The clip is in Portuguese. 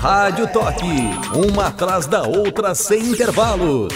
Rádio Toque, uma atrás da outra sem intervalos.